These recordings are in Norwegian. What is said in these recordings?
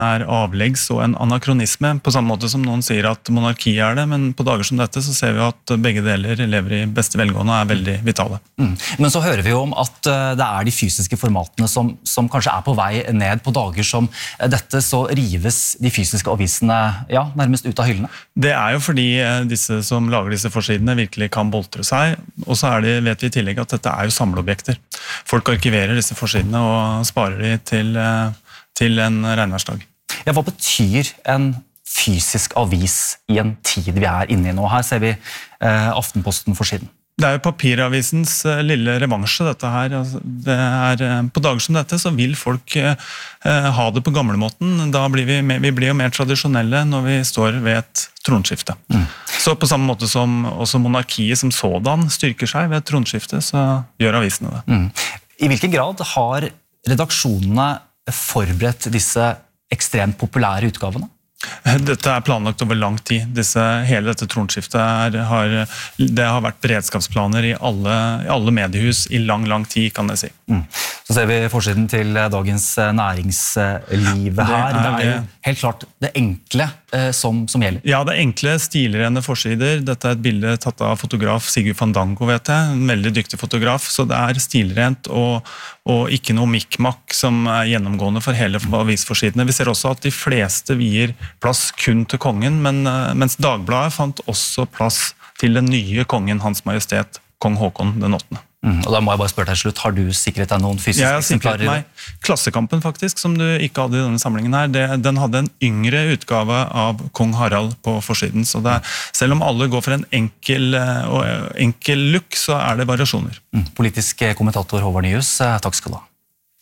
avleggs og en anakronisme, på samme måte som noen sier at monarki det, men på dager som dette så ser vi at begge deler lever i beste velgående og veldig vitale. Men så hører vi jo om at det de fysiske formatene som kanskje på vei ned på dager som dette, så rives de fysiske avisene nærmest ut av hyllene. Det jo fordi disse som lager disse forsidene virkelig kan boltre seg, og så vet vi i tillegg at dette jo samleobjekter. Folk arkiverer disse forsidene og sparer de til en regnværsdag. Hva betyr en fysisk avis i en tid vi inne i nå? Her ser vi Aftenposten forsiden. Det jo papiravisens lille revansje, dette her. På dager som dette så vil folk ha det på gamlemåten. Vi blir jo mer tradisjonelle når vi står ved et tronskifte. Så på samme måte som også monarkiet som sådan styrker seg ved et tronskifte, så gjør avisene det. I hvilken grad har redaksjonene forberedt disse ekstremt populære utgavene? Dette planlagt over lang tid. Hele dette tronskiftet det har vært beredskapsplaner i alle mediehus i lang tid, kan jeg si. Så ser vi forsiden til Dagens Næringsliv her. Det jo helt klart det enkle som gjelder. Ja, det enkle, stilrene forsider. Dette et bilde tatt av fotograf Sigurd Fandango, vet jeg. En veldig dyktig fotograf, så det stilrent og ikke noe mikmak som gjennomgående for hele avisforsidene. Vi ser også at de fleste vier plass kun til kongen, mens Dagbladet fant også plass til den nye kongen, Hans Majestet, Kong Håkon den 8. Og da må jeg bare spørre deg slutt, har du sikret deg noen fysiske eksemplarer? Jeg har sikret meg Klassekampen faktisk, som du ikke hadde i denne samlingen her. Den hadde en yngre utgave av Kong Harald på forsiden, så selv om alle går for en enkel look, så det variasjoner. Politisk kommentator Håvard Nyhus, takk skal du ha.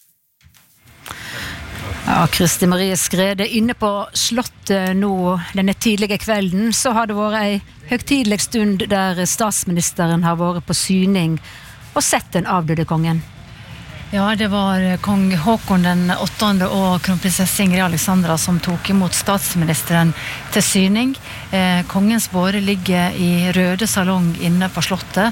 Ja, Kristi Marie Skrede inne på slottet nå denne tidlige kvelden, så har det vært en høgtidelig stund der statsministeren har vært på syning og sett den avdøde kongen. Ja, det var kong Håkon den 8. og kronprinsesse Ingrid Alexandra som tok imot statsministeren til syning. Kongens båre ligger i røde salong inne på slottet,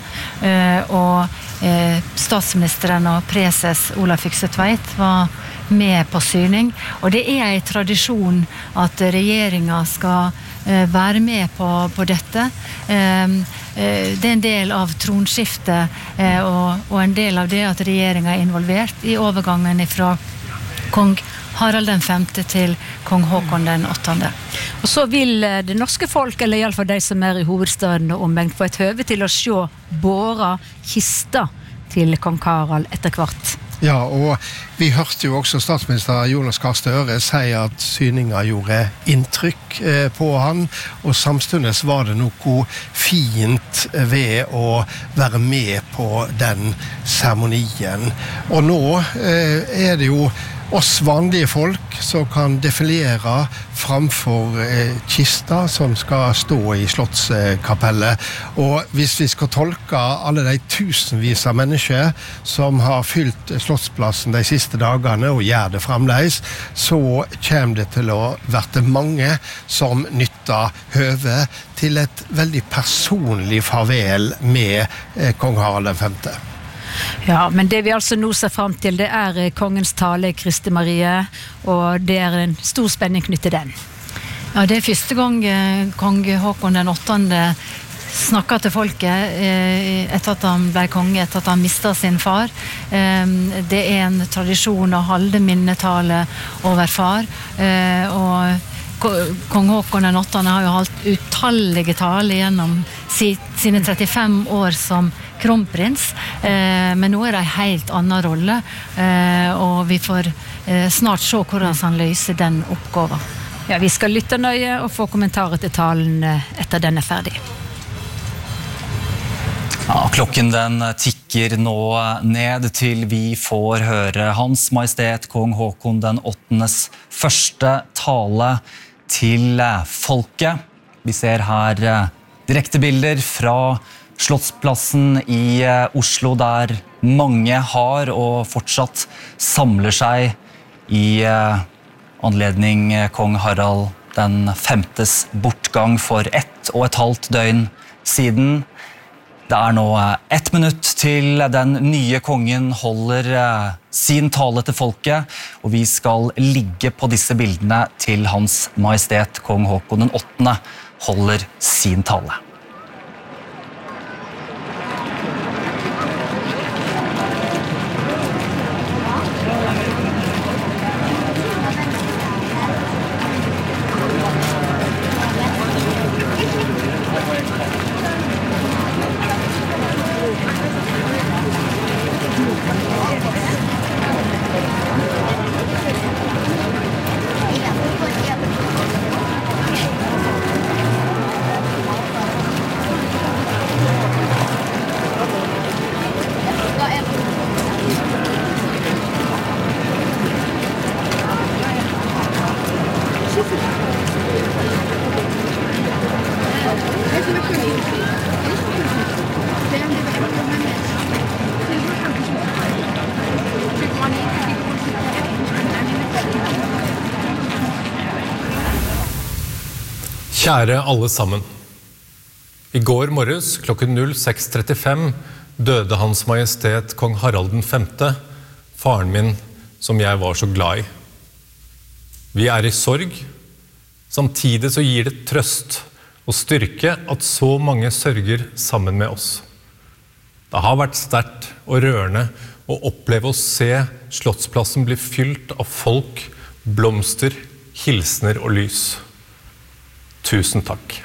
og statsministeren og preses Olav Fykse Tveit var med på syning, og det en tradisjon at regjeringen skal være med på dette. Det en del av tronskiftet, og en del av det at regjeringen involvert i overgangen fra kong Harald den 5. til kong Håkon den 8. Og så vil det norske folk, eller i alle fall de som i hovedstaden og omvendt, få et høve til å se båra kista til kong Harald etter hvert. Ja, og vi hørte jo også statsminister Jonas Gahr Støre si at syninga gjorde inntrykk på han, og samstundes var det noe fint ved å være med på den seremonien. Og nå det jo oss vanlige folk som kan defilere framfor kista som skal stå i slottskapellet. Og hvis vi skal tolke alle de tusenvis av mennesker som har fylt slottsplassen de siste dagene og gjør det fremdeles, så kommer det til å være mange som nytter høve til et veldig personlig farvel med kong Harald den 5. Ja, men det vi altså nå ser frem til, det kongens tale, Kristi Marie, og det en stor spenning knyttet til den. Ja, det første gang kong Håkon den 8. snakket til folket etter at han ble konge, etter at han mistet sin far. Det en tradisjon å holde minnetale over far, og kong Håkon den 8. har jo holdt utallige taler gjennom sine 35 år som kronprins, men nå det en helt annen rolle, og vi får snart se hvordan han løser den oppgaven. Ja, vi skal lytte nøye og få kommentarer til talen etter den ferdig. Ja, klokken den tikker nå ned til vi får høre Hans Majestet Kong Håkon den 8.s første tale til folket. Vi ser her direkte bilder fra Slottsplassen i Oslo, der mange har og fortsatt samler seg i anledning kong Harald den 5.s bortgang for 1,5 døgn siden. Det nå 1 minutt til den nye kongen holder sin tale til folket, og vi skal ligge på disse bildene til Hans Majestet Kong Haakon den 8. holder sin tale. Kjære alle sammen. I går morges klokken 06:35 døde Hans Majestet Kong Harald den 5., faren min som jeg var så glad I. Vi I sorg, samtidig så gir det trøst og styrke at så mange sørger sammen med oss. Det har vært sterkt og rørende å oppleve å se Slottsplassen bli fylt av folk, blomster, hilsner og lys. Tusen takk.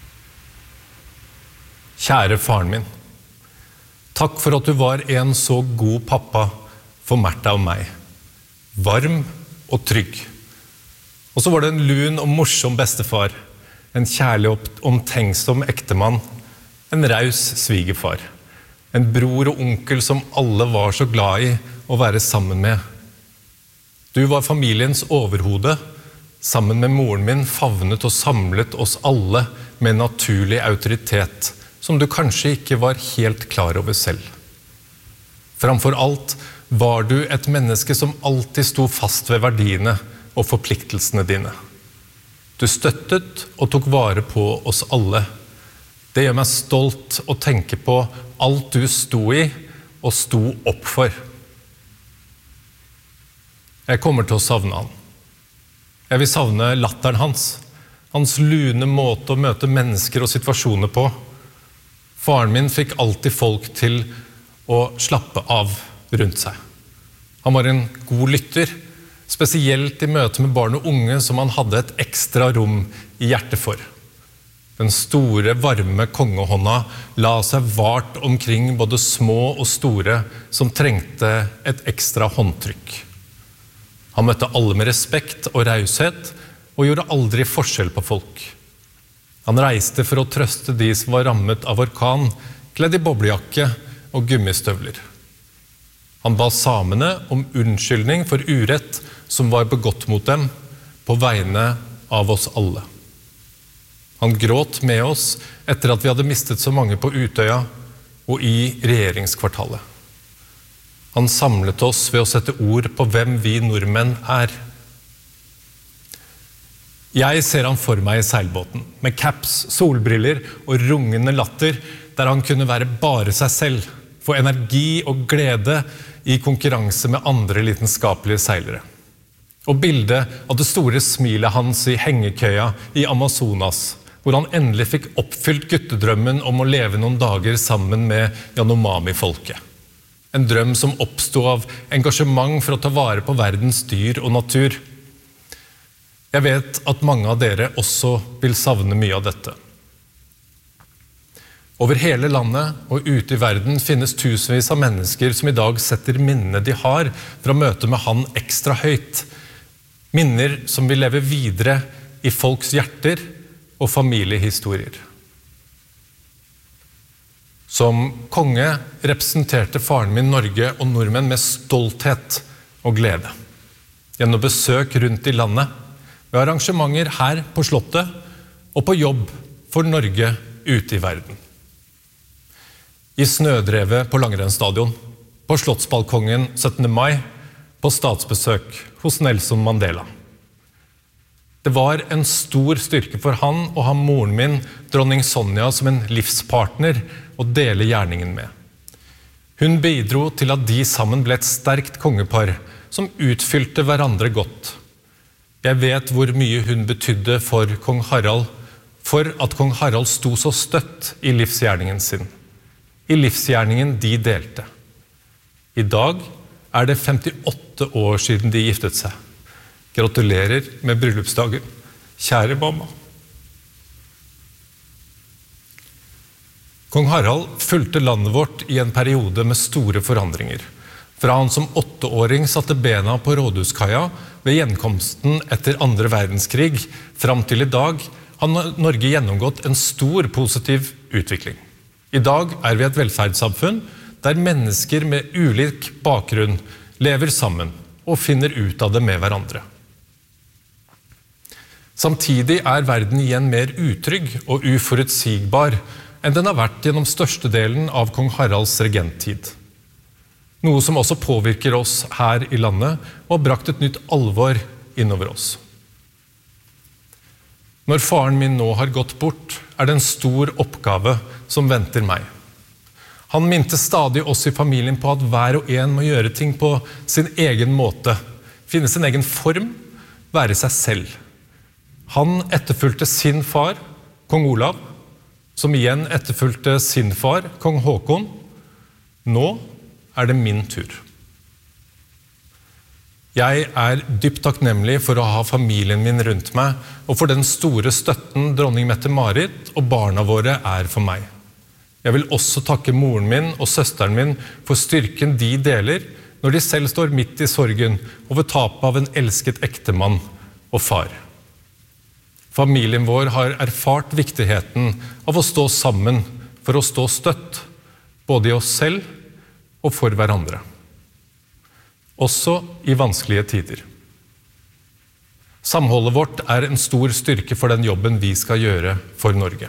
Kjære faren min, takk for at du var en så god pappa for Märtha og meg. Varm og trygg. Og så var det en lun og morsom bestefar, en kjærlig og omtenksom ektemann, en raus svigerfar, en bror og onkel som alle var så glad I å være sammen med. Du var familiens overhode. Sammen med moren min favnet og samlet oss alle med naturlig autoritet, som du kanskje ikke var helt klar over selv. Framfor alt var du et menneske som alltid sto fast ved verdiene og forpliktelsene dine. Du støttet og tok vare på oss alle. Det gjør meg stolt å tenke på alt du sto I og sto opp for. Jeg kommer til å savne han. Jeg vil savne latteren hans lune måte å møte mennesker og situasjoner på. Faren min fikk alltid folk til å slappe av rundt seg. Han var en god lytter, spesielt I møte med barn og unge som han hadde et ekstra rom I hjertet for. Den store, varme kongehånda la seg vart omkring både små og store som trengte et ekstra håndtrykk. Han møtte alle med respekt og raushet, og gjorde aldri forskjell på folk. Han reiste for å trøste de som var rammet av orkan, kledd I boblejakke og gummistøvler. Han ba samene om unnskyldning for urett som var begått mot dem, på vegne av oss alle. Han gråt med oss etter at vi hadde mistet så mange på Utøya og I regjeringskvartalet. Han samlet oss ved å sette ord på hvem vi nordmenn Jeg ser han for meg I seilbåten, med caps, solbriller og rungende latter, der han kunne være bare seg selv, få energi og glede I konkurranse med andre lidenskapelige seilere. Og bildet av det store smilet hans I hengekøya I Amazonas, hvor han endelig fikk oppfylt guttedrømmen om å leve noen dager sammen med Yanomami-folket. En drøm som oppstod av engasjement for å ta vare på verdens dyr og natur. Jeg vet at mange av dere også vil savne mye av dette. Over hele landet og ute I verden finnes tusenvis av mennesker som I dag setter minnene de har fra møte med han ekstra høyt. Minner som vil leve videre I folks hjerter og familiehistorier. Som konge representerte faren min Norge og nordmenn med stolthet og glede. Gjennom besøk rundt I landet, ved arrangementer her på Slottet og på jobb for Norge ute I verden. I snødrevet på Langrennsstadion, på Slottsbalkongen 17. mai, på statsbesøk hos Nelson Mandela. Det var en stor styrke for han å ha moren min, dronning Sonja, som en livspartner å dele gjerningen med. Hun bidro til at de sammen ble et sterkt kongepar som utfylte hverandre godt. Jeg vet hvor mye hun betydde for kong Harald, for at kong Harald sto så støtt i livsgjerningen sin. I livsgjerningen de delte. I dag det 58 år siden de giftet seg. Gratulerer med bryllupsdagen, kjære mamma. Kong Harald fulgte landet vårt i en periode med store forandringer. Fra han som 8-åring satte bena på Rådhuskaia ved gjenkomsten etter 2. verdenskrig, fram til i dag har Norge gjennomgått en stor positiv utvikling. I dag vi et velferdssamfunn der mennesker med ulik bakgrunn lever sammen og finner ut av det med hverandre. Samtidig verden igjen mer utrygg og uforutsigbar enn den har vært gjennom størstedelen av kong Haralds regenttid. Noe som også påvirker oss her i landet og har brakt et nytt alvor innover oss. Når faren min nå har gått bort, det en stor oppgave som venter meg. Han minte stadig oss i familien på at hver og en må gjøre ting på sin egen måte, finne sin egen form, være seg selv. Han etterfulgte sin far, kong Olav, som igjen etterfulgte sin far, kong Håkon. Nå det min tur. Jeg dypt takknemlig for å ha familien min rundt meg, og for den store støtten dronning Mette-Marit og barna våre for meg. Jeg vil også takke moren min og søsteren min for styrken de deler, når de selv står midt i sorgen over tapet av en elsket ektemann og far. Familien vår har erfart viktigheten av å stå sammen for å stå støtt, både i oss selv og for hverandre. Også i vanskelige tider. Samholdet vårt en stor styrke for den jobben vi skal gjøre for Norge.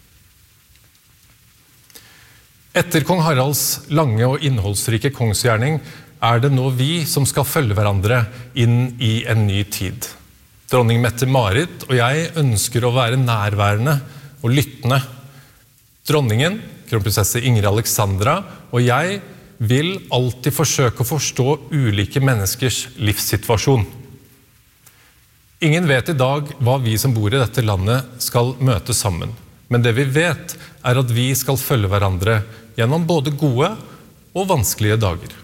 Etter kong Haralds lange og innholdsrike kongsgjerning det nå vi som skal følge hverandre inn i en ny tid. Dronning Mette-Marit og jeg ønsker å være nærværende og lyttende. Dronningen, kronprinsesse Ingrid Alexandra, og jeg vil alltid forsøke å forstå ulike menneskers livssituasjon. Ingen vet i dag hva vi som bor i dette landet skal møte sammen, men det vi vet at vi skal følge hverandre gjennom både gode og vanskelige dager.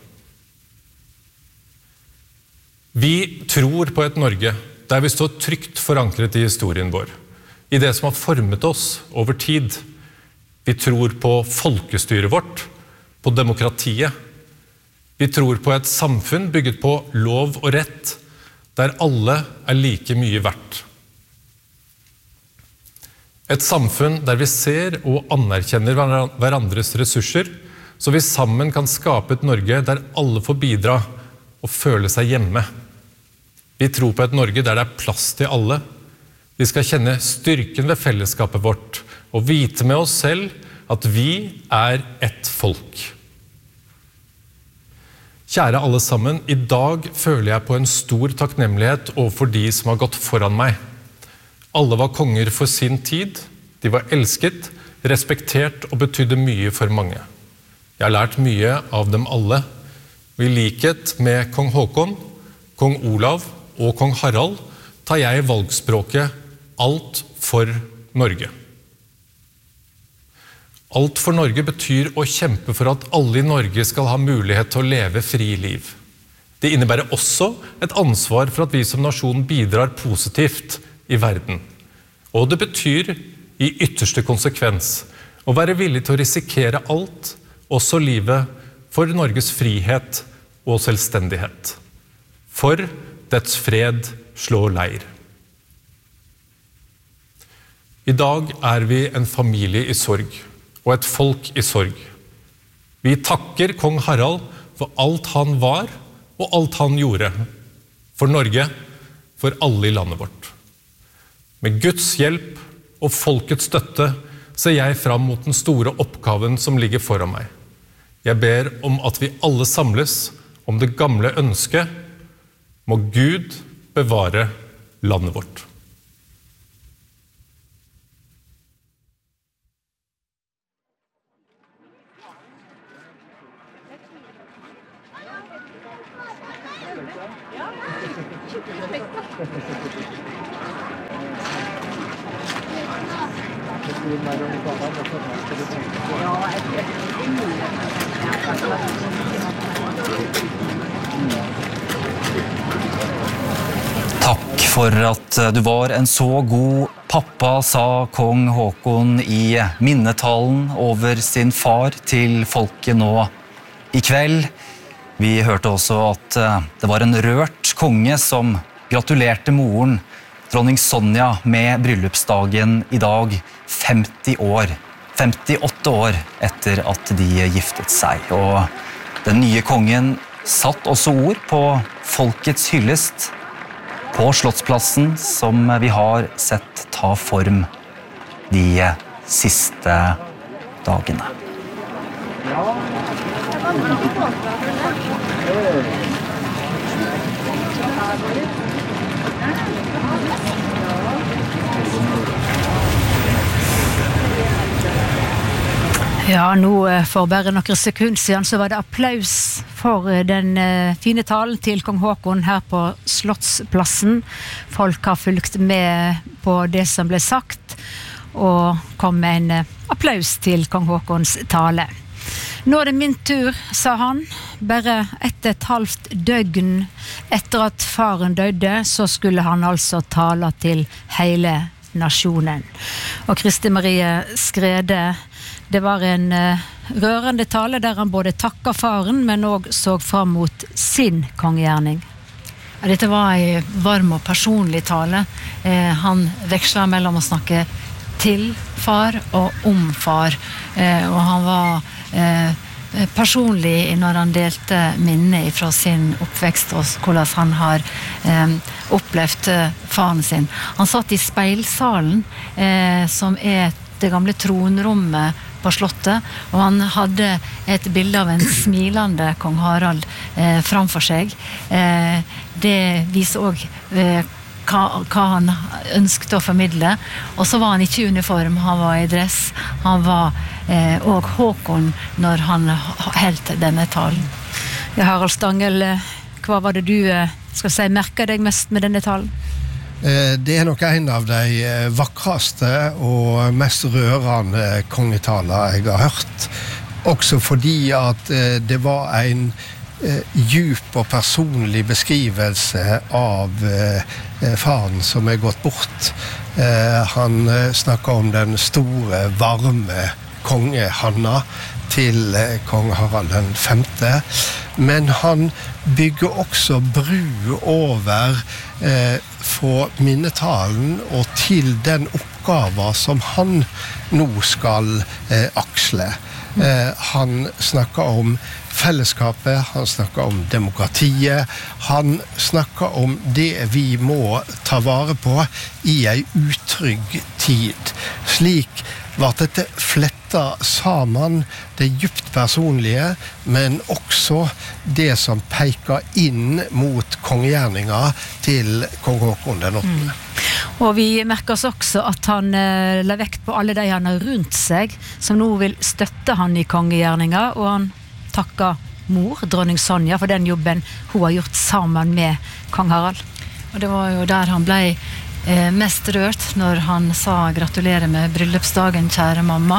Vi tror på et Norge der vi står trygt forankret i historien vår, i det som har formet oss over tid. Vi tror på folkestyret vårt, på demokratiet. Vi tror på et samfunn bygget på lov og rett, der alle like mye verdt. Et samfunn der vi ser og anerkjenner hverandres ressurser, så vi sammen kan skape et Norge der alle får bidra og føle seg hjemme. Vi tror på et Norge der det plass til alle. Vi skal kjenne styrken ved fellesskapet vårt, og vite med oss selv at vi ett folk. Kjære alle sammen, i dag føler jeg på en stor takknemlighet overfor de som har gått foran meg. Alle var konger for sin tid, de var elsket, respektert og betydde mye for mange. Jeg har lært mye av dem alle, og i likhet med kong Håkon, kong Olav og kong Harald tar jeg valgspråket alt for Norge. Alt for Norge betyr å kjempe for at alle i Norge skal ha mulighet til å leve fri liv. Det innebærer også et ansvar for at vi som nasjon bidrar positivt i verden. Og det betyr i ytterste konsekvens å være villig til å risikere alt, også livet, for Norges frihet og selvstendighet. For dets fred slår leir. I dag vi en familie i sorg, og et folk i sorg. Vi takker kong Harald for alt han var, og alt han gjorde. For Norge, for alle i landet vårt. Med Guds hjelp og folkets støtte ser jeg fram mot den store oppgaven som ligger foran meg. Jeg ber om at vi alle samles om det gamle ønsket. Må Gud bevare landet vårt. Takk for at du var en så god pappa, sa kong Håkon i minnetalen over sin far til folket nå i kveld. Vi hørte også at det var en rørt konge som gratulerte moren, dronning Sonja, med bryllupsdagen i dag, 58 år etter at de giftet seg. Og den nye kongen satt også ord på folkets hyllest på Slottsplassen, som vi har sett ta form de siste dagene. Ja, nå for bare noen sekunder siden så var det applaus for den fine talen til kong Håkon her på Slottsplassen. Folk har fulgt med på det som ble sagt, og kom med en applaus til kong Håkons tale. Nå er det min tur, sa han. Bare 1,5 døgn etter at faren døde, så skulle han altså tale til hele nasjonen. Og Kristi Marie Skrede, det var en rørende tale der han både takket faren, men også så frem mot sin kongegjerning. Ja, dette var en varm og personlig tale. Han vekslet mellom å snakke til far og om far. Og han var personlig når han delte minnet fra sin oppvekst og hvordan han har opplevd faren sin. Han satt i speilsalen, som er det gamle tronrommet på slottet, og han hadde et bilde av en smilende kong Harald framfor seg. Det viser også hva han ønsket å formidle. Og så var han ikke i uniform, han var i dress. Han var også Håkon når han helt denne talen. Ja, Harald Stangel, hva var det du merket deg mest med denne talen? Det er nok en av de vakreste og mest rørende kongetaler jeg har hørt. Også fordi at det var en djup og personlig beskrivelse av faren som er gått bort. Han snakket om den store, varme kongehanna til kong Harald den 5. Men han bygger også bru over fra minnetalen og til den oppgaven som han nå skal aksle. Han snakker om fellesskapet, han snakker om demokratiet, han snakker om det vi må ta vare på i en utrygg tid. Slik var dette fletta sammen, det djupt personlige, men også det som peker inn mot kongegjerninga til kong Håkon den 8. Og vi merker oss også at han la vekt på alle de han har rundt seg, som nå vil støtte han i kongegjerninga, og han takker mor, dronning Sonja, for den jobben hun har gjort sammen med kong Harald. Og det var jo der han ble mest rørt når han sa gratulerer med bryllupsdagen, kjære mamma.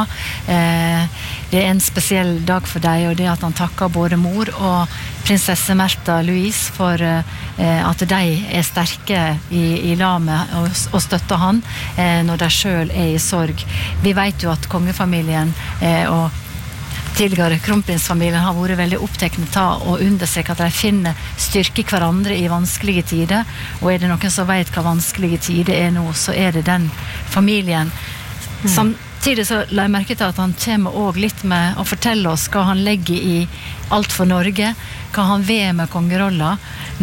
Det er en spesiell dag for deg, og det at han takker både mor og prinsesse Märtha Louise for at de er sterke i lag med og støtter han når de selv er i sorg. Vi vet jo at kongefamilien og tidligere kronprinsfamilien har vært veldig opptekne av å understreke at de finner styrke hverandre i vanskelige tider, og er det noen som vet hva vanskelige tider er nå, så er det den familien. Samtidig så la jeg merke til at han kommer også litt med å fortelle oss hva han legger i alt for Norge, hva han vil med kongerolla,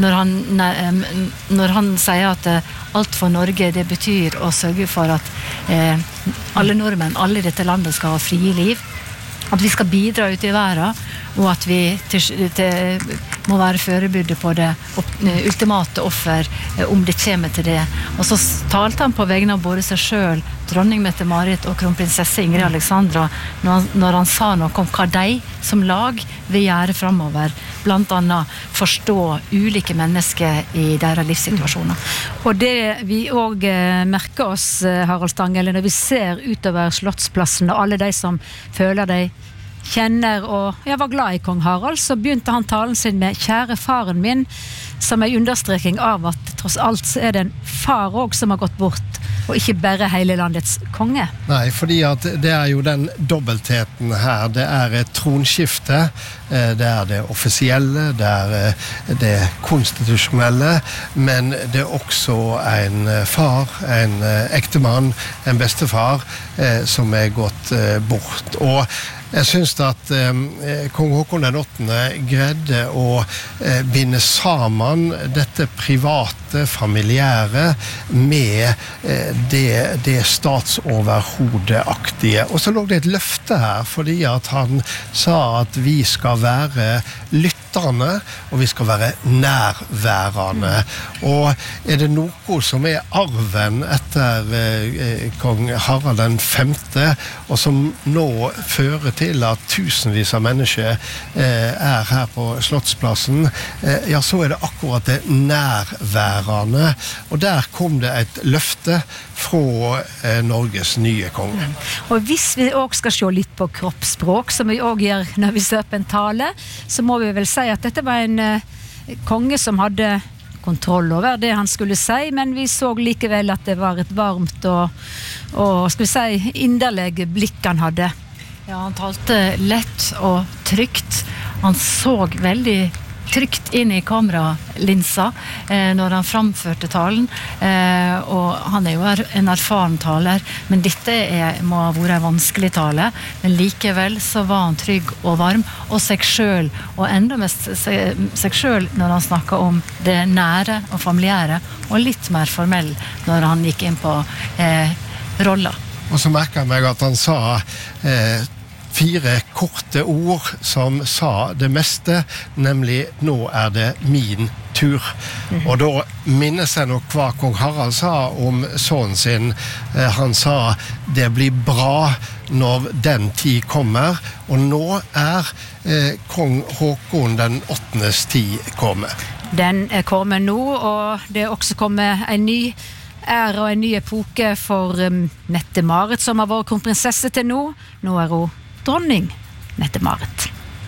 når han sier at alt for Norge, det betyr å sørge for at alle nordmenn, alle i dette landet skal ha frie liv, at vi skal bidra ut i verden, og at vi må være forberedt på det ultimate offer om det kommer til det. Og så talte han på vegne av både seg selv, dronning Mette-Marit og kronprinsesse Ingrid Alexandra når han sa noe om hva de som lag vil gjøre fremover, blant annet forstå ulike mennesker i deres livssituasjoner. Og det vi også merker oss, Harald Stange, når vi ser utover Slottsplassen og alle de som føler de kjenner og jeg var glad i kong Harald, så begynte han talen sin med «Kjære faren min», som en understreking av at tross alt så det en far også som har gått bort, og ikke bare hele landets konge. Nei, fordi at det jo den dobbeltheten her. Det et tronskifte, det det offisielle, det det konstitusjonelle, men det også en far, en ektemann, en bestefar, som gått bort. Og jeg synes at kong Håkon den 8. greide å binde sammen dette private, familiære med det statsoverhodeaktige. Og så lå det et løfte her, fordi at han sa at vi skal være lytterne, og vi skal være nærværende. Og det noe som arven etter kong Harald den 5., og som nå fører til at tusenvis av mennesker her på Slottsplassen, ja, så det akkurat det nærværende. Og der kom det et løfte fra Norges nye konge. Og hvis vi også skal se litt på kroppsspråk, som vi også gjør når vi ser på en tale, så må vi vel si at dette var en konge som hadde kontroll over det han skulle si, men vi så likevel at det var et varmt og skal vi si, inderlig blikk han hadde. Ja, han talte lett og trygt. Han så veldig trygt inn i kameralinsa når han framførte talen, og han jo en erfaren taler, men dette må ha vært en vanskelig tale, men likevel så var han trygg og varm, og seg selv, og enda mest seg selv når han snakket om det nære og familiære, og litt mer formell når han gikk inn på rolla. Og så merket jeg meg at han sa 4 korte ord som sa det meste, nemlig nå det min tur. Og da minnes jeg nok hva kong Harald sa om sønnen sin. Han sa, det blir bra når den tid kommer, og nå kong Håkon den 8. tid kommer. Den kommer nå, og det også kommer en ny og en ny epoke for Mette-Marit, som har vært kronprinsesse til nå. Nå hun dronning Mette-Marit.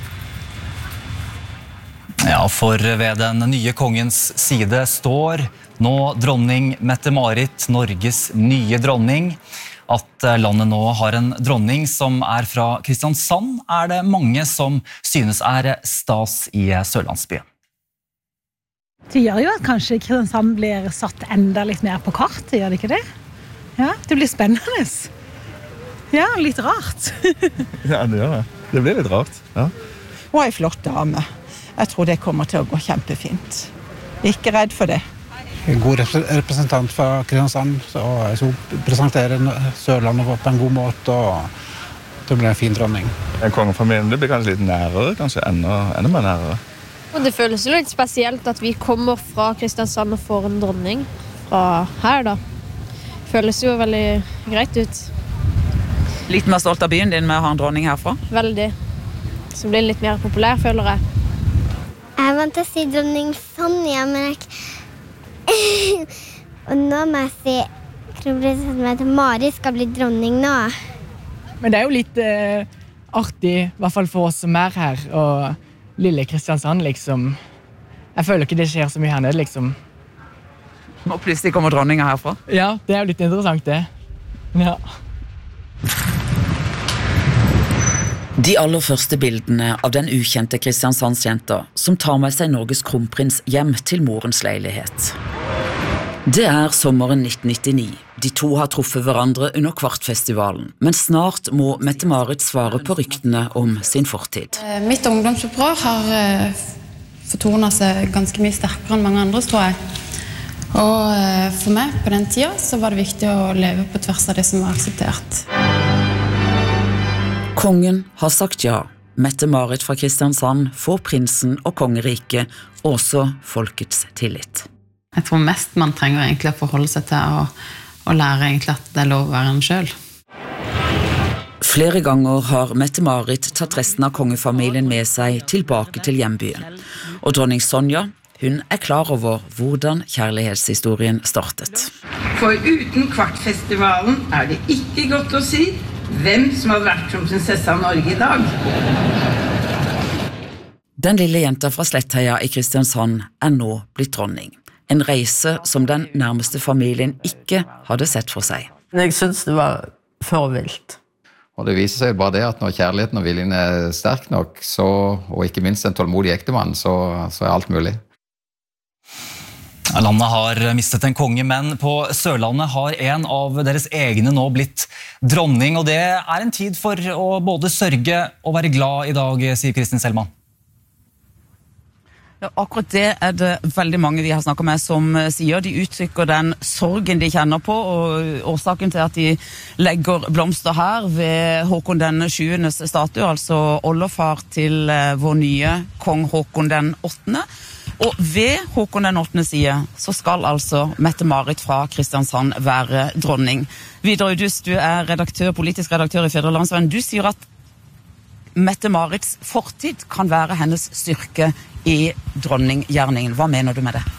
Ja, for ved den nye kongens side står nå dronning Mette-Marit, Norges nye dronning. At landet nå har en dronning som fra Kristiansand, det mange som synes stas i Sørlandsbyen. Det gjør jo at kanskje Kristiansand blir satt enda litt mer på kartet, gjør det ikke det? Ja, det blir spennende. Ja, litt rart. Ja, det gjør det. Det blir litt rart, ja. Hun en flott dame. Jeg tror det kommer til å gå kjempefint. Ikke redd for det. En god representant fra Kristiansand, så presenterer Sørlandet på en god måte, og det blir en fin dronning. Kongefamilien blir kanskje litt nærere, kanskje enda mer nærere. Og det føles jo litt spesielt at vi kommer fra Kristiansand og får en dronning fra her da. Føles jo veldig greit ut. Litt mer stolt av byen din med å ha en dronning herfra? Veldig. Så blir det litt mer populær, føler jeg. Jeg vant til å si dronning Sonja, men og nå må jeg si kronprinsesse Mette-Marit skal bli dronning nå. Men det jo litt artig, i hvert fall for oss som her, og lille Kristiansand, liksom. Jeg føler ikke det skjer så mye her nede, liksom. Og plutselig kommer dronninga herfra? Ja, det jo litt interessant, det. Ja. De aller første bildene av den ukjente Kristiansandsjenta som tar med seg Norges kronprins hjem til morens leilighet. Det sommeren 1999. De to har truffet hverandre under Kvartfestivalen, men snart må Mette-Marit svare på ryktene om sin fortid. Mitt ungdomsopprør har fortonet seg ganske mye sterkere enn mange andres, tror jeg. Og for meg på den tida så var det viktig å leve på tvers av det som var akseptert. Kongen har sagt ja, Mette-Marit fra Kristiansand får prinsen og kongeriket også folkets tillit. Jeg tror mest man trenger egentlig å forholde seg til å lære egentlig at det lov å være en selv. Flere ganger har Mette-Marit tatt resten av kongefamilien med seg tilbake til hjembyen. Og dronning Sonja, hun klar over hvordan kjærlighetshistorien startet. For uten Kvartfestivalen det ikke godt å si hvem som hadde vært som prinsesse av Norge i dag. Den lille jenta fra Slettheia i Kristiansand nå blitt dronning. En reise som den nærmeste familien ikke hadde sett for seg. Jeg synes det var for vilt. Og det viser seg bare det at når kjærligheten og viljen sterk nok, og ikke minst en tålmodig ektemann, så alt mulig. Landet har mistet en konge, men på Sørlandet har en av deres egne nå blitt dronning, og det en tid for å både sørge og være glad i dag, sier Kristin Selman. Ja, akkurat det det veldig mange vi har snakket med som sier. De uttrykker den sorgen de kjenner på, og årsaken til at de legger blomster her ved Håkon den 7. statue, altså oldefar til vår nye kong Håkon den 8. Og ved Håkon den 8. side så skal altså Mette-Marit fra Kristiansand være dronning. Vidar Udus, du redaktør, politisk redaktør i Fædrelandsvennen. Du sier at Mette-Marits fortid kan være hennes styrke i dronninggjerningen. Hva mener du med det?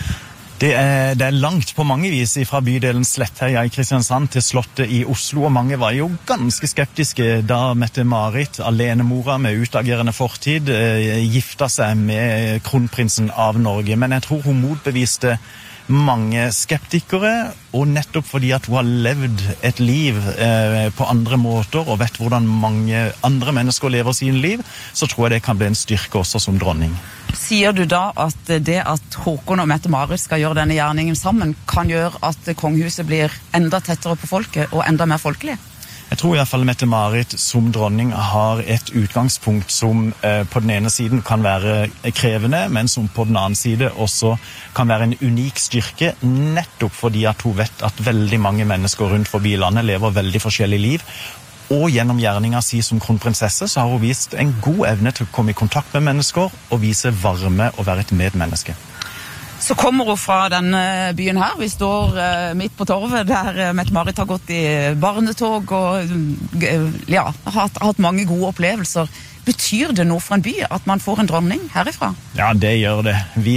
Det langt på mange vis fra bydelen Slettheia i Kristiansand til slottet i Oslo, og mange var jo ganske skeptiske da Mette-Marit, alenemora med utagerende fortid, gifta seg med kronprinsen av Norge. Men jeg tror hun motbeviste mange skeptikere, og nettopp fordi at hun har levd et liv på andre måter og vet hvordan mange andre mennesker lever sin liv, så tror jeg det kan bli en styrke også som dronning. Sier du da at det at Håkon og Mette-Marit skal gjøre denne gjerningen sammen, kan gjøre at kongehuset blir enda tettere på folket og enda mer folkelig? Jeg tror i hvert fall Mette-Marit som dronning har et utgangspunkt som på den ene siden kan være krevende, men som på den andre side også kan være en unik styrke, nettopp fordi at hun vet at veldig mange mennesker rundt forbi landet lever veldig forskjellige liv. Og gjennom gjerninga si som kronprinsesse så har hun vist en god evne til å komme i kontakt med mennesker og vise varme og være et medmenneske. Så kommer hun fra denne byen her. Vi står midt på torvet der Mette-Marit har gått i barnetog og ja, har hatt mange gode opplevelser. Betyr det noe for en by at man får en dronning herifra? Ja, det gjør det. Vi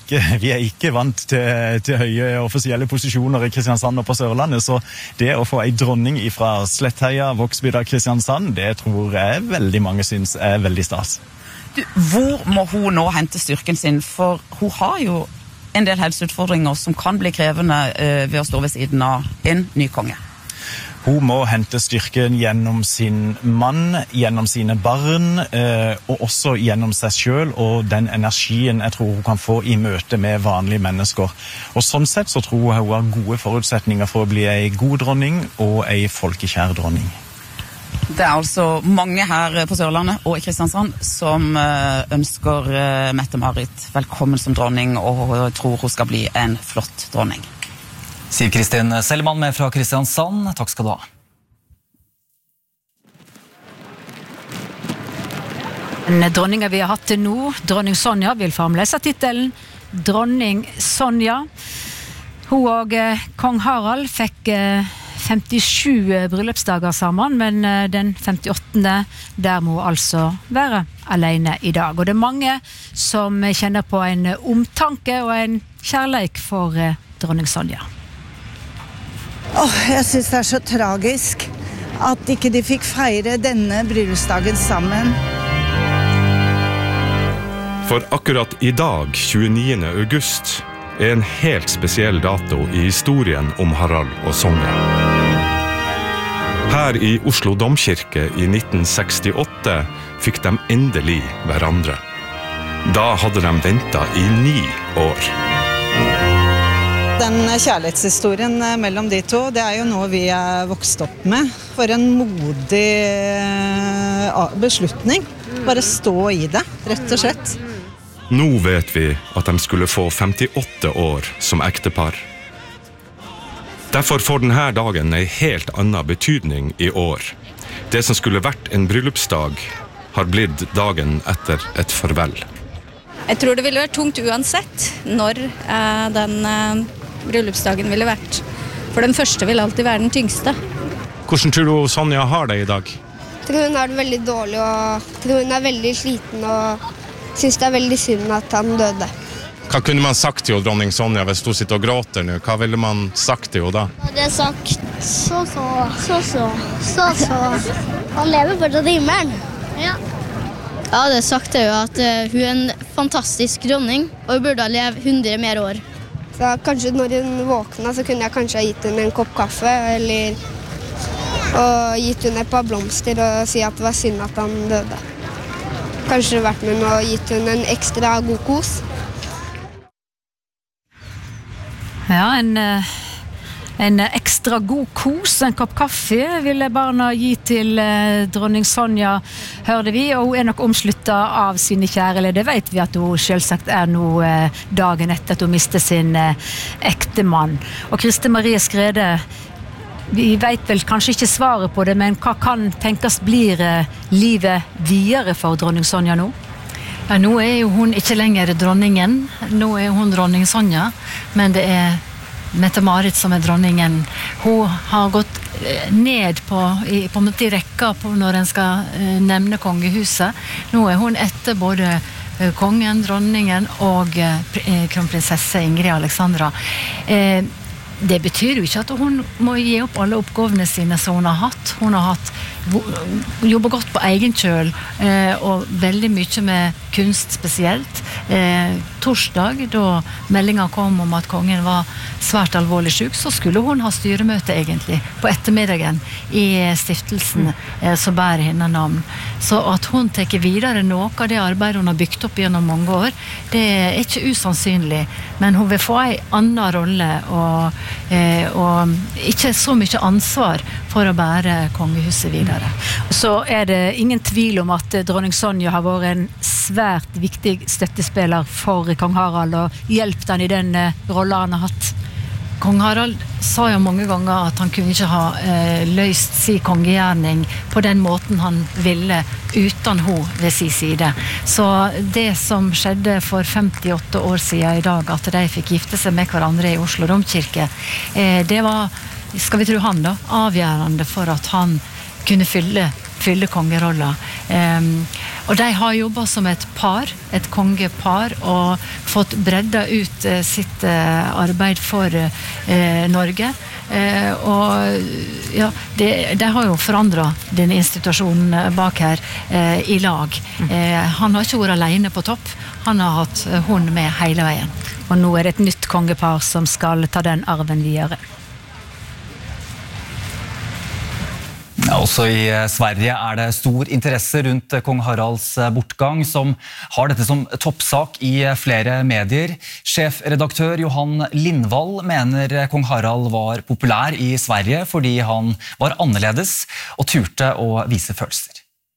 ikke vant til høye offisielle posisjoner i Kristiansand og på Sørlandet, så det å få en dronning fra Slettheia, Vågsbygda, Kristiansand, det tror jeg veldig mange synes veldig stas. Hvor må hun nå hente styrken sin? For hun har jo en del helseutfordringer som kan bli krevende ved å stå ved siden av en ny konge. Hun må hente styrken gjennom sin mann, gjennom sine barn, og også gjennom seg selv, og den energien jeg tror hun kan få i møte med vanlige mennesker. Og sånn sett så tror jeg hun har gode forutsetninger for å bli en god dronning og en folkekjær dronning. Det altså mange her på Sørlandet og i Kristiansand som ønsker Mette-Marit velkommen som dronning og tror hun skal bli en flott dronning. Sier Kristin Selman med fra Kristiansand. Takk skal du ha. Den dronningen vi har hatt til nå, dronning Sonja, vil fremdeles ha titelen dronning Sonja. Hun og kong Harald fikk 57 bryllupsdager sammen, men den 58. der må altså være alene i dag. Og det mange som kjenner på en omtanke og en kjærleik for dronning Sonja. Jeg synes det så tragisk at ikke de fikk feire denne bryllupsdagen sammen. For akkurat i dag, 29. august, en helt spesiell dato i historien om Harald og Sonja. Her i Oslo Domkirke i 1968 fikk de endelig hverandre. Da hadde de ventet i 9 år. Den kjærlighetshistorien mellom de to, det jo noe vi vokst opp med. For en modig beslutning. Bare stå i det, rett og slett. Nå vet vi at de skulle få 58 år som ektepar. Derfor får denne dagen en helt annen betydning i år. Det som skulle vært en bryllupsdag har blitt dagen etter et farvel. Jeg tror det ville vært tungt uansett når den bryllupsdagen ville vært. For den første vil alltid være den tyngste. Hvordan tror du Sonja har det i dag? Jeg tror hun har det veldig dårlig, og jeg tror hun er veldig sliten og synes det er veldig synd at han døde. Hva kunne man sagt til dronning Sonja hvis hun sitter og gråter nå? Hva ville man sagt til henne da? Det er sagt så. Han lever fortsatt i himmelen. Ja. Ja, det sagt er jo at hun er en fantastisk dronning, og hun burde leve 100 mer år. Så kanskje når hun våkna, så kunne jeg kanskje ha gitt henne en kopp kaffe, eller og gitt henne et par blomster og si at det var synd at han døde. Kanskje vært med og gitt henne en ekstra god kos. Ja, en ekstra god kos, en kopp kaffe ville barna gi til dronning Sonja, hørte vi, og hun nok omsluttet av sine kjære, eller det vet vi at hun selvsagt nå dagen etter at hun mistet sin ektemann. Og Kriste Marie Skrede, vi vet vel kanskje ikke svaret på det, men hva kan tenkes blir livet videre for dronning Sonja nå? Ja, nå jo hun ikke lenger dronningen, nå hun dronning Sonja, men det Mette-Marit som dronningen. Hun har gått ned på en måte i rekka på når en skal nevne kongehuset. Nå hun etter både kongen, dronningen og kronprinsesse Ingrid Alexandra. Det betyr jo ikke at hun må gi opp alle oppgavene sine som hun har hatt. Hun har jobbet godt på egen kjøl, og veldig mye med kunst spesielt. Torsdag, da meldingen kom om at kongen var svært alvorlig syk, så skulle hun ha styremøte egentlig på ettermiddagen i stiftelsen som bærer henne navn. Så at hun tenker videre noe av det arbeidet hun har bygd opp gjennom mange år, det ikke usannsynlig, men hun vil få en annen rolle og ikke så mye ansvar for å bære kongehuset videre. Så det ingen tvil om at dronning Sonja har vært en svært viktig støttespiller for kong Harald og hjulpet han i den rollen han har hatt. Kong Harald sa jo mange ganger at han kunne ikke ha løst sin kongegjerning på den måten han ville uten hun ved sin side. Så det som skjedde for 58 år siden i dag, at de fikk gifte seg med hverandre i Oslo Domkirke, det var, skal vi tro han da, avgjørende for at han kunne fylle kongerollen. Og de har jobbet som et par, et kongepar, og fått bredda ut sitt arbeid for Norge. Og ja, de har jo forandret denne institusjonen bak her i lag. Han har ikke vært alene på topp, han har hatt hun med hele veien. Og nå det et nytt kongepar som skal ta den arven videre. Ja, også i Sverige det stor interesse rundt kong Haralds bortgang, som har dette som toppsak i flere medier. Sjefredaktør Johan Lindvall mener kong Harald var populær i Sverige fordi han var annerledes og turte å vise følelser.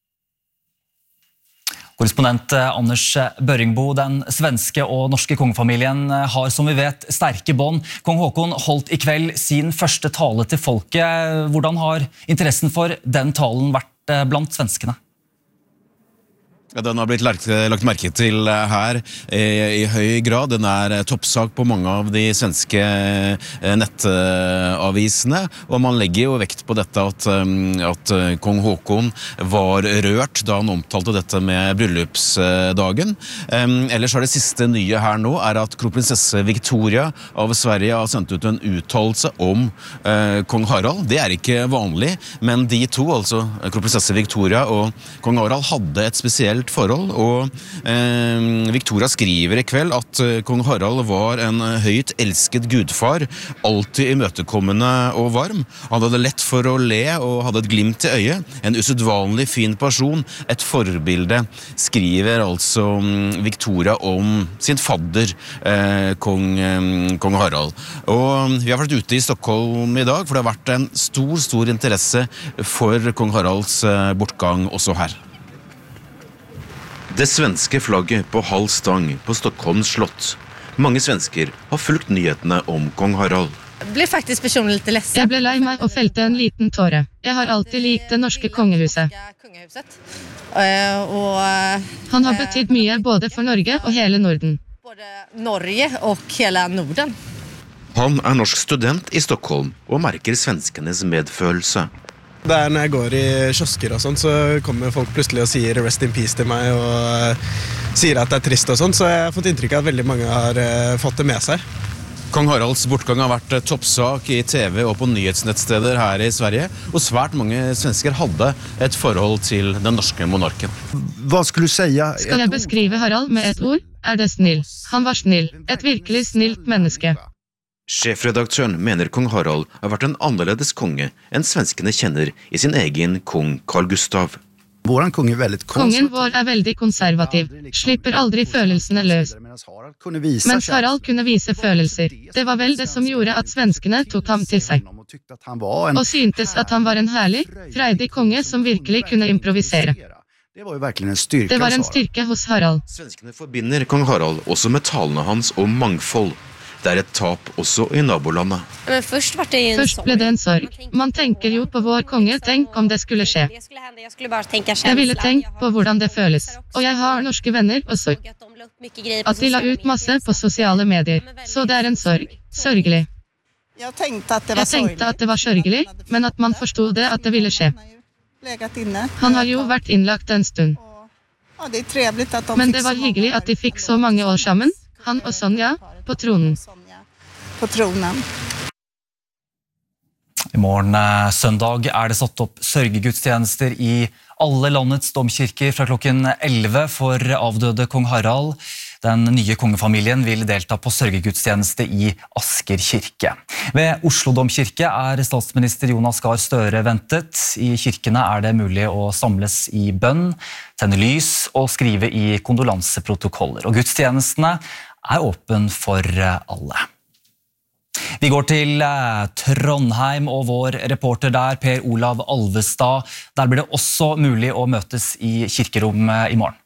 Korrespondent Anders Børringbo, den svenske og norske kongefamilien har, som vi vet, sterke bånd. Kong Håkon holdt i kveld sin første tale til folket. Hvordan har interessen for den talen vært blant svenskene? Ja, den har blitt lagt merke til her i høy grad. Den toppsak på mange av de svenske nettavisene, og man legger jo vekt på dette at kong Håkon var rørt da han omtalte dette med bryllupsdagen. Ellers det siste nye her nå at kronprinsesse Victoria av Sverige har sendt ut en uttalelse om kong Harald. Det ikke vanlig, men de to, altså kronprinsesse Victoria og kong Harald, hadde et spesielt forhold, og Victoria skriver i kveld at kong Harald var en høyt elsket gudfar, alltid imøtekommende og varm. Han hadde lett for å le og hadde et glimt i øyet, en usedvanlig fin person, et forbilde, skriver altså Victoria om sin fadder, kong Harald. Og vi har vært ute i Stockholm i dag, for det har vært en stor interesse for kong Haralds bortgang også her. Det svenske flagget på halv stang på Stockholms slott. Mange svensker har fulgt nyhetene om kong Harald. ble faktisk personlig litt ledsen. Jeg ble lei meg og felte en liten tåre. Jeg har alltid likt det norske kongehuset. Han har betydd mye både for Norge og hele Norden. Både Norge og hele Norden. Han norsk student i Stockholm og merker svenskenes medfølelse. Når jeg går i kiosker og sånn, så kommer folk plutselig og sier rest in peace til meg og sier at det trist og sånn, så jeg har fått inntrykk av at veldig mange har fått det med seg. Kong Haralds bortgang har vært toppsak i TV og på nyhetsnettsteder her i Sverige, og svært mange svensker hadde et forhold til den norske monarken. Hva skulle du si? Skal jeg beskrive Harald med et ord, det snill. Han var snill. Et virkelig snilt menneske. Sjefredaktøren mener kong Harald har vært en annerledes konge enn svenskene kjenner i sin egen kong Carl Gustav. Våran kong veldig Kongen vår veldig konservativ, slipper aldri følelsene løs. Mens Harald kunne vise følelser. Det var vel det som gjorde at svenskene tok ham til seg. Og syntes at han var en herlig, freidig konge som virkelig kunne improvisere. Det var jo virkelig en styrke. Det var en styrke hos Harald. Svenskene forbinder kong Harald også med talene hans og mangfold. Det et tap også i nabolandet. Men først ble det en sorg. Man tenker jo på vår konge, tenk om det skulle skje. Jeg ville tenkt på hvordan det føles. Og jeg har norske venner også. At de la ut masse på sosiale medier. Så det en sorg. Sørgelig. Jeg tenkte at det var sørgelig, men at man forstod det at det ville skje. Han har jo vært innlagt en stund. Men det var hyggelig at de fikk så mange år sammen. Han og Sonja på tronen. I morgen søndag det satt opp sørgegudstjenester i alle landets domkirker fra klokken 11 for avdøde kong Harald. Den nye kongefamilien vil delta på sørgegudstjeneste i Asker kirke. Ved Oslo domkirke statsminister Jonas Gahr Støre ventet. I kirkene det mulig å samles i bønn, tenne lys og skrive i kondolanseprotokoller. Og gudstjenestene åpen for alle. Vi går til Trondheim og vår reporter der, Per Olav Alvestad. Der blir det også mulig å møtes i kirkerom i morgen.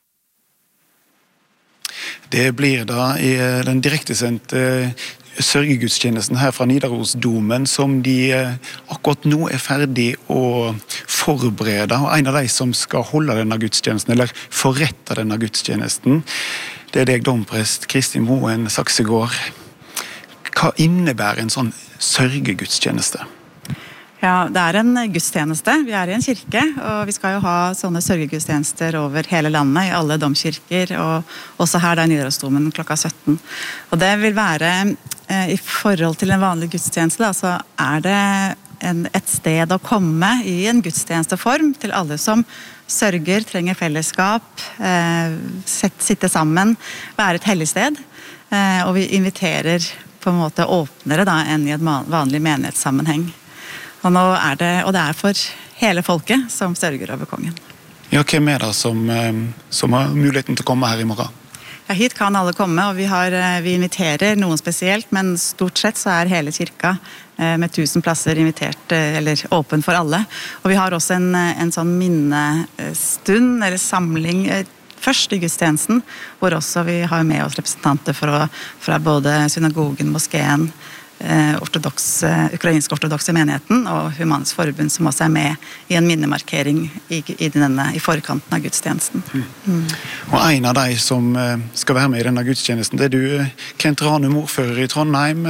Det blir da i den direktesendte sørgegudstjenesten her fra Nidarosdomen som de akkurat nå ferdig å forberede. Og en av de som skal holde denne gudstjenesten, eller forrette denne gudstjenesten, det deg, domprest Kristin Moen Saksegård. Hva innebærer en sånn sørgegudstjeneste? Ja, det en gudstjeneste. Vi i en kirke, og vi skal jo ha sånne sørgegudstjenester over hele landet, i alle domkirker, og også her i Nidarosdomen klokka 17. Og det vil være, i forhold til en vanlig gudstjeneste, da, så det et sted å komme i en gudstjenesteform til alle som sørger, trenger fellesskap, sitte sammen, være et hellig sted. Og vi inviterer på en måte åpnere da, enn i et vanlig menighetssammenheng. Og det for hele folket som sørger over kongen. Ja, hvem det som har muligheten til å komme her i morgen? Ja, hit kan alle komme, og vi inviterer noen spesielt, men stort sett så hele kirka med 1000 plasser invitert, eller åpen for alle. Og vi har også en sånn minnestund, eller samling, først i gudstjenesten, hvor også vi har med oss representanter fra både synagogen, moskeen, ukrainsk ortodokse menigheten og Humanisk Forbund, som også med i en minnemarkering i forkanten av gudstjenesten. Og en av de som skal være med i denne gudstjenesten, det du, Kent Ranum, ordfører i Trondheim.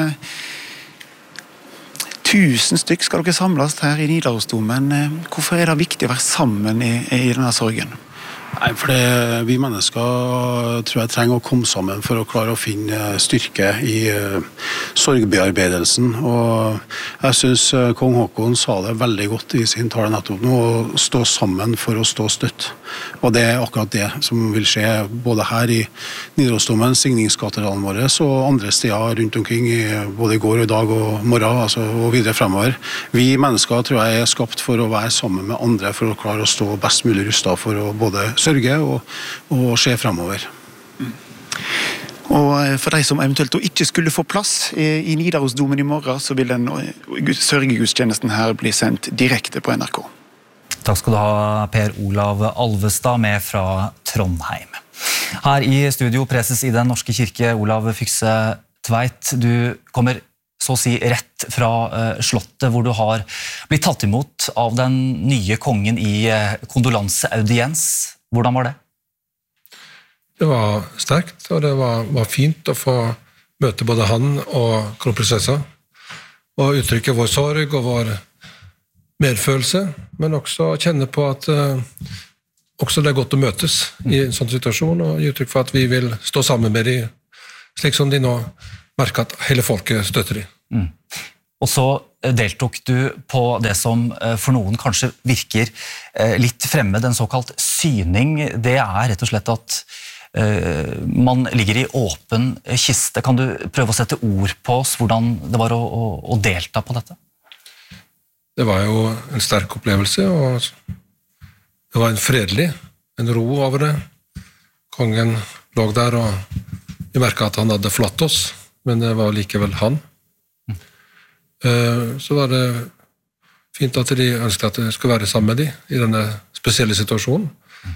1000 stykk skal dere samles her i Nidarosdomen. Hvorfor det viktig å være sammen i denne sorgen? Nei, for vi mennesker tror jeg trenger å komme sammen for å klare å finne styrke i sorgbearbeidelsen. Og jeg synes kong Håkon sa det veldig godt i sin tale nettopp nå, å stå sammen for å stå støtt. Og det akkurat det som vil skje både her i Nidarosdomen, signingskatedralen vår, og andre steder rundt omkring, både i går og i dag og morgen, og videre fremover. Vi mennesker tror jeg skapt for å være sammen med andre for å klare å stå best mulig rustet for å både sørge og se fremover. Og for de som eventuelt ikke skulle få plass i Nidarosdomen i morgen, så vil den sørgegudstjenesten her bli sendt direkte på NRK. Takk skal du ha, Per Olav Alvestad, med fra Trondheim. Her i studio, preses i Den norske kirke, Olav Fykse Tveit, du kommer så å si rett fra slottet, hvor du har blitt tatt imot av den nye kongen i kondolanseaudiens. Hvordan var det? Det var sterkt, og det var fint å få møte både han og kronprinsessa, og uttrykke vår sorg og vår medfølelse, men også kjenne på at også det er godt å møtes i en sånn situasjon, og gi uttrykk for at vi vil stå sammen med dem, slik som de nå merker at hele folket støtter dem. Og så deltok du på det som for noen kanskje virker litt fremmed, en såkalt syning. Det rett og slett at man ligger i åpen kiste. Kan du prøve å sette ord på oss hvordan det var å delta på dette? Det var jo en sterk opplevelse, og det var en ro over det. Kongen lå der, og vi merket at han hadde forlatt oss, men det var likevel han. Så var det fint at de ønsket at jeg skulle være sammen med dem i denne spesielle situasjonen,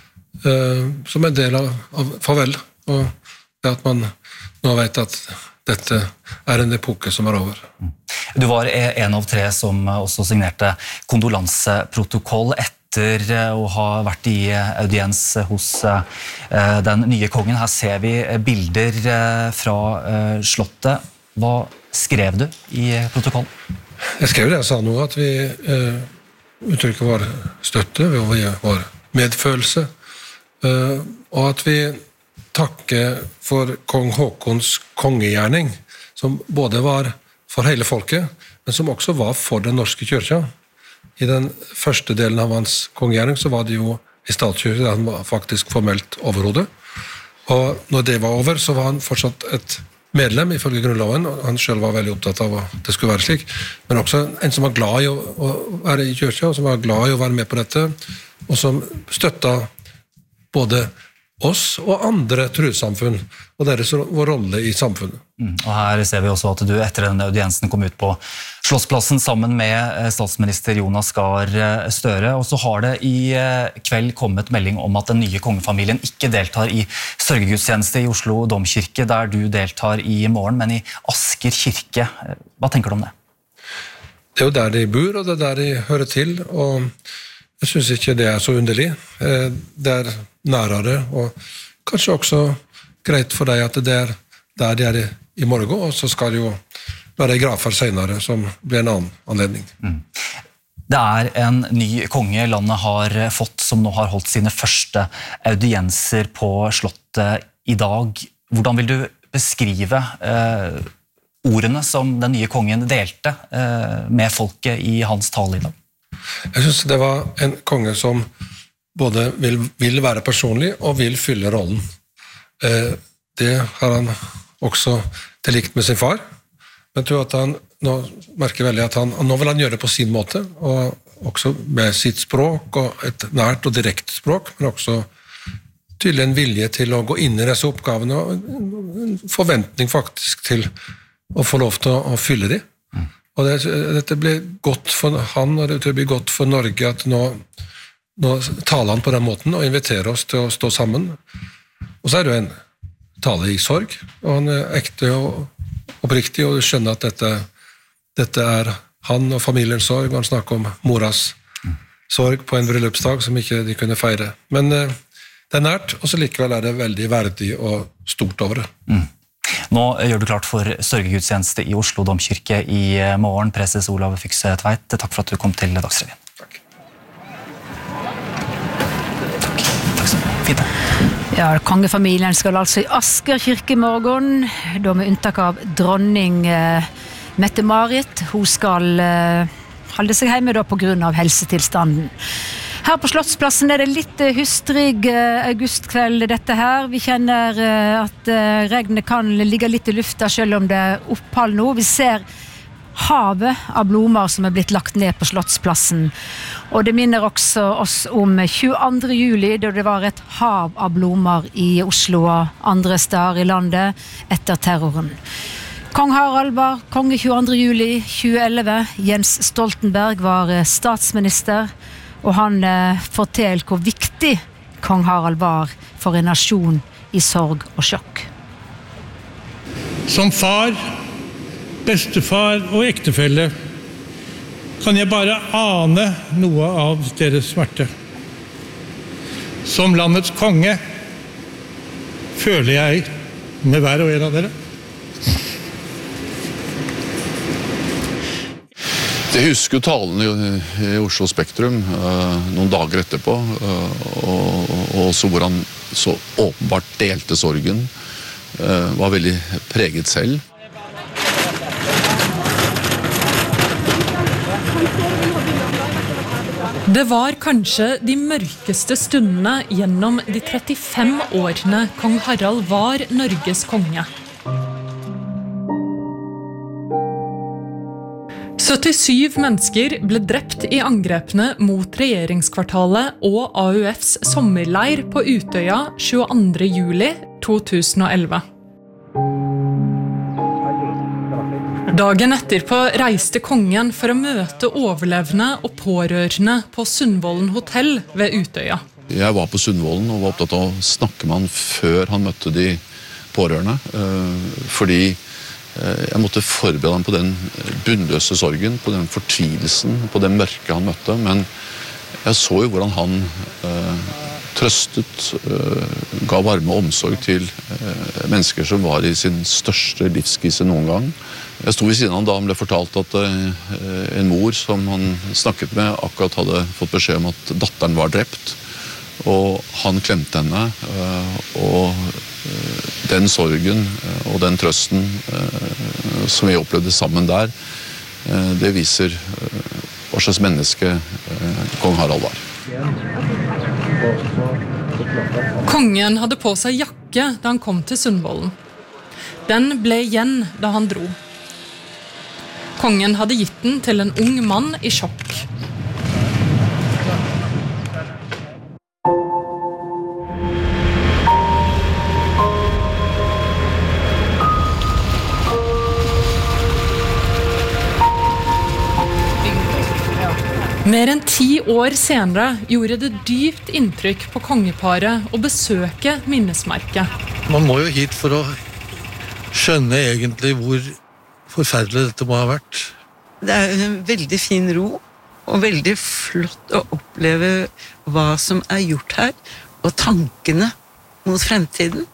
som en del av farvel, og det at man nå vet at dette er en epoke som er over. Du var en av 3 som også signerte kondolanseprotokoll etter å ha vært i audiens hos den nye kongen. Her ser vi bilder fra slottet. Hva skrev du i protokollen? Jeg skrev det, jeg sa noe, at vi uttrykket vår støtte, vår medfølelse, og at vi takker for kong Håkons kongegjerning, som både var for hele folket, men som også var for den norske kyrkja. I den første delen av hans kongegjerning så var det jo i statskyrkja der han var faktisk formelt overhode, og når det var over så var han fortsatt et medlem ifølge grunnloven, og han selv var veldig opptatt av at det skulle være slik, men også en som var glad i å være i kyrkja, og som var glad i å være med på dette, og som støttet både oss og andre trossamfunn, og deres rolle i samfunnet. Og her ser vi også at du etter denne audiensen kom ut på Slottsplassen sammen med statsminister Jonas Gahr Støre, og så har det i kveld kommet melding om at den nye kongefamilien ikke deltar i sørgegudstjeneste i Oslo Domkirke, der du deltar i morgen, men i Asker kirke. Hva tenker du om det? Det er jo der de bor, og det er der de hører til, og jeg synes ikke det er så underlig. Det er nærere, og kanskje også greit for deg at det er der de er i morgen, og så skal det jo være i grafer senere, som blir en annen anledning. Det er en ny konge landet har fått, som nå har holdt sine første audienser på slottet i dag. Hvordan vil du beskrive ordene som den nye kongen delte med folket i hans tale i dag? Jeg synes det var en konge som både vil være personlig og vil fylle rollen. Det har han også til likt med sin far. Men jeg tror at han nå merker veldig at nå vil han gjøre det på sin måte, og også med sitt språk, og et nært og direkte språk, men også tydelig en vilje til å gå inn i disse oppgavene, og en forventning faktisk til å få lov til å fylle dem. Og dette blir godt for han, og det blir godt for Norge at nå taler han på den måten og inviterer oss til å stå sammen. Og så er det jo en tale i sorg, og han er ekte og oppriktig, og du skjønner at dette er han og familiens sorg, og han snakker om moras sorg på en bryllupsdag som ikke de kunne feire. Men det er nært, og så likevel er det veldig verdig og stort over det. Nå gjør du klart for sørgegudstjeneste i Oslo Domkirke i morgen. Preses Olav Fykse Tveit, takk for at du kom til Dagsrevyen. Takk. Takk så mye. Fint. Ja, kongefamilien skal altså i Asker kirke i morgen, da med unntak av dronning Mette-Marit. Hun skal holde seg hjemme da på grunn av helsetilstanden. Her på Slottsplassen er det litt hystrig augustkveld dette her. Vi kjenner at regnet kan ligge litt i lufta selv om det er opphold nå. Vi ser havet av blomster som er blitt lagt ned på Slottsplassen. Og det minner også oss om 22. juli, da det var et hav av blomster i Oslo og andre steder i landet etter terroren. Kong Harald var konge 22. juli 2011. Jens Stoltenberg var statsminister, og han forteller hvor viktig kong Harald var for en nasjon i sorg og sjokk. Som far bestefar og ektefelle, kan jeg bare ane noe av deres smerte. Som landets konge føler jeg med hver og en av dere. Jeg husker talen i Oslo Spektrum noen dager etterpå, og også hvor han så åpenbart delte sorgen, var veldig preget selv. Det var kanskje de mørkeste stundene gjennom de 35 årene kong Harald var Norges konge. 77 mennesker ble drept i angrepene mot regjeringskvartalet og AUFs sommerleir på Utøya 22. juli 2011. Dagen etterpå reiste kongen for å møte overlevende og pårørende på Sundvolden hotell ved Utøya. Jeg var på Sundvolden og var opptatt av å snakke med han før han møtte de pårørende, fordi jeg måtte forberede ham på den bunnløse sorgen, på den fortvilelsen, på det mørke han møtte, men jeg så jo hvordan han trøstet, ga varme og omsorg til mennesker som var i sin største livskrise noen gang. Jeg sto ved siden av ham da han ble fortalt at en mor som han snakket med akkurat hadde fått beskjed om at datteren var drept, og han klemte henne, og den sorgen og den trøsten som vi opplevde sammen der, det viser hva slags menneske kong Harald var. Kongen hadde på seg jakke da han kom til Sundvolden. Den ble igjen da han dro. Kongen hadde gitt den til en ung mann i sjokk. Mer enn 10 år senere gjorde det dypt inntrykk på kongeparet å besøke minnesmerket. Man må jo hit for å skjønne egentlig hvor forferdelig dette må ha vært. Det en veldig fin ro, og veldig flott å oppleve hva som gjort her, og tankene mot fremtiden.